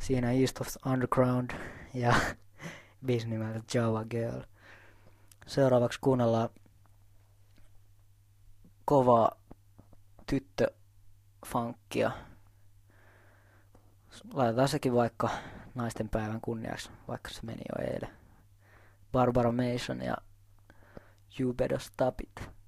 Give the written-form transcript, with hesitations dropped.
Siinä East of Underground ja biisi nimeltä Java Girl. Seuraavaksi kuunnellaan kovaa tyttöfunkia. Laitetaan sekin vaikka naisten päivän kunniaksi, vaikka se meni jo eilen. Barbara Mason ja You Better Stop It.